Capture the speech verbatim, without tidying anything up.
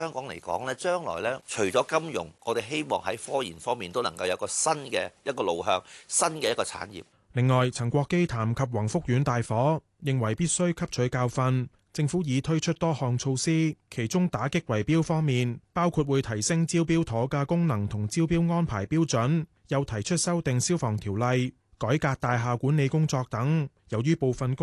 香港嚟講咧，將來咧，除咗金融，我哋希望喺科研方面都能夠有個新嘅一個路向，新嘅一個產業。 另外，陳國基談及宏福苑大火，認為必須吸取教訓。政府已推出多項措施，其中打擊圍標方面，包括會提升招標妥嘅功能同招標安排標準，又提出修訂消防條例、改革大廈管理工作等。由於部分工